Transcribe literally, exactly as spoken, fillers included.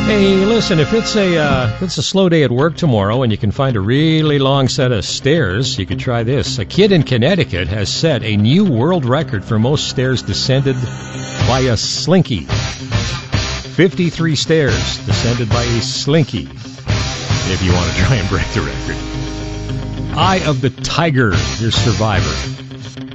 Hey, listen, if it's a uh, if it's a slow day at work tomorrow and you can find a really long set of stairs, you could try this. A kid in Connecticut has set a new world record for most stairs descended by a slinky. fifty-three stairs descended by a slinky, if you want to try and break the record. Eye of the Tiger, your survivor.